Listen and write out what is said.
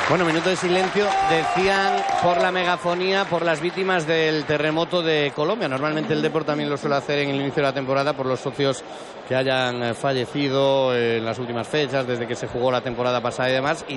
Bueno, minuto de silencio, decían, por la megafonía, por las víctimas del terremoto de Colombia. Normalmente el Depor también lo suele hacer en el inicio de la temporada por los socios que hayan fallecido en las últimas fechas, desde que se jugó la temporada pasada y demás.